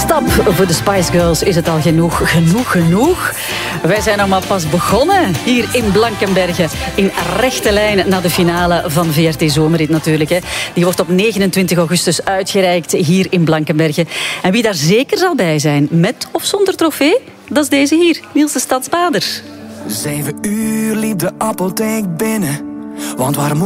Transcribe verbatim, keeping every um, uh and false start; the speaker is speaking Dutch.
stap voor de Spice Girls is het al genoeg, genoeg, genoeg. Wij zijn nog maar pas begonnen hier in Blankenberge. In rechte lijn naar de finale van V R T Zomerrit natuurlijk. Hè. Die wordt op negenentwintig augustus uitgereikt hier in Blankenberge. En wie daar zeker zal bij zijn, met of zonder trofee, dat is deze hier, Niels de Stadsbader. Zeven uur liep de apotheek binnen, want waar moet